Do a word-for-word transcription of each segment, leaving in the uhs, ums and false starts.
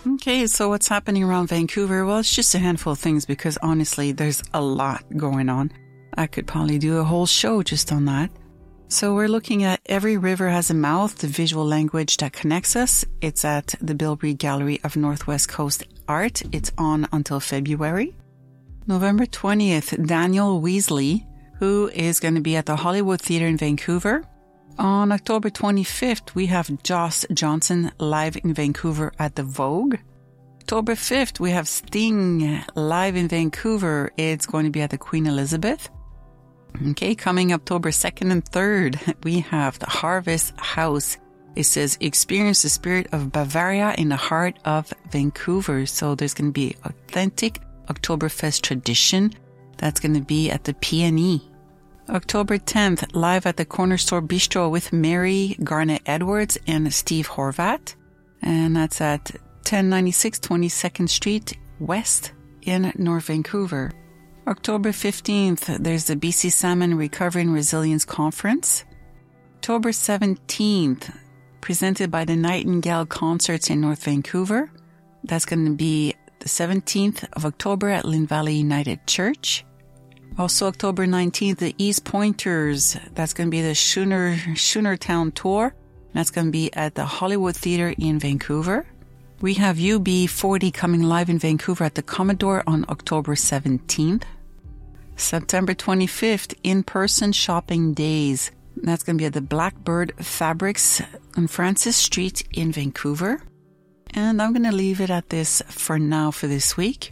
Okay, so what's happening around Vancouver? Well, it's just a handful of things because honestly, there's a lot going on. I could probably do a whole show just on that. So we're looking at Every River Has a Mouth, the visual language that connects us. It's at the Bilbrey Gallery of Northwest Coast Art. It's on until February. November twentieth, Daniel Weasley, who is going to be at the Hollywood Theatre in Vancouver. On October twenty-fifth, we have Joss Johnson live in Vancouver at the Vogue. October fifth, we have Sting live in Vancouver. It's going to be at the Queen Elizabeth. Okay, coming October second and third, we have the Harvest House. It says, experience the spirit of Bavaria in the heart of Vancouver. So there's going to be authentic Oktoberfest tradition. That's going to be at the P and E. October tenth, live at the Corner Store Bistro with Mary Garnett Edwards and Steve Horvat. And that's at ten ninety-six twenty-second Street West in North Vancouver. October fifteenth, there's the B C Salmon Recovery and Resilience Conference. October seventeenth, presented by the Nightingale Concerts in North Vancouver. That's going to be the seventeenth of October at Lynn Valley United Church. Also October nineteenth, the East Pointers. That's going to be the Schooner, Schoonertown Tour. That's going to be at the Hollywood Theatre in Vancouver. We have U B forty coming live in Vancouver at the Commodore on October seventeenth. September twenty-fifth, in-person shopping days. That's going to be at the Blackbird Fabrics on Francis Street in Vancouver. And I'm going to leave it at this for now for this week.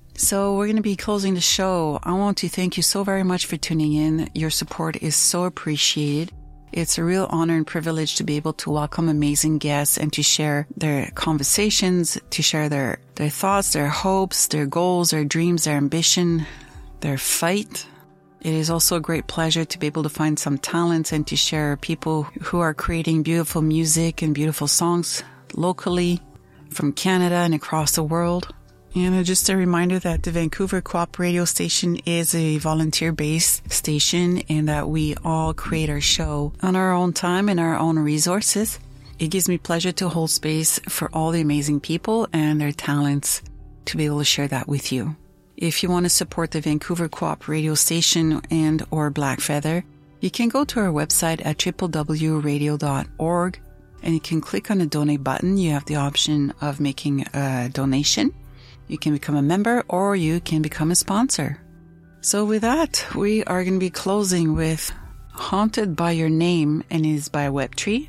So we're going to be closing the show. I want to thank you so very much for tuning in. Your support is so appreciated. It's a real honor and privilege to be able to welcome amazing guests and to share their conversations, to share their, their thoughts, their hopes, their goals, their dreams, their ambition, their fight. It is also a great pleasure to be able to find some talents and to share people who are creating beautiful music and beautiful songs locally from Canada and across the world. And just a reminder that the Vancouver Co-op radio station is a volunteer-based station and that we all create our show on our own time and our own resources. It gives me pleasure to hold space for all the amazing people and their talents to be able to share that with you. If you want to support the Vancouver Co-op radio station and or Black Feather, you can go to our website at w w w dot radio dot org and you can click on the donate button. You have the option of making a donation. You can become a member or you can become a sponsor. So with that, we are going to be closing with Haunted by Your Name, and it is by Webtree,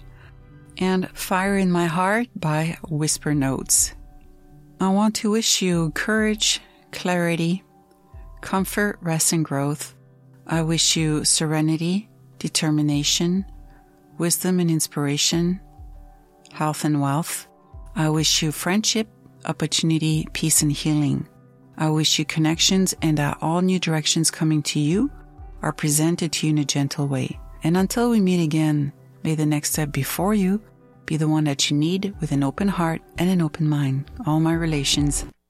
and Fire in My Heart by Whisper Notes. I want to wish you courage, clarity, comfort, rest, and growth. I wish you serenity, determination, wisdom and inspiration, health and wealth. I wish you friendship, opportunity, peace, and healing. I wish you connections and that all new directions coming to you are presented to you in a gentle way. And until we meet again, may the next step before you be the one that you need with an open heart and an open mind. All my relations.